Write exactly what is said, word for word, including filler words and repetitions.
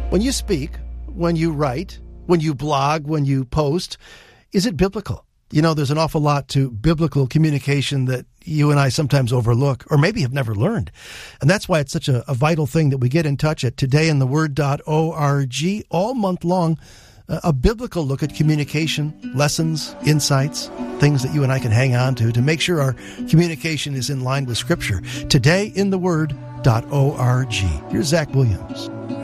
When you speak, when you write, when you blog, when you post, is it biblical? You know, there's an awful lot to biblical communication that you and I sometimes overlook or maybe have never learned. And that's why it's such a, a vital thing that we get in touch at today in the word dot org all month long, uh, a biblical look at communication, lessons, insights, things that you and I can hang on to to make sure our communication is in line with Scripture. today in the word dot org. Here's Zach Williams.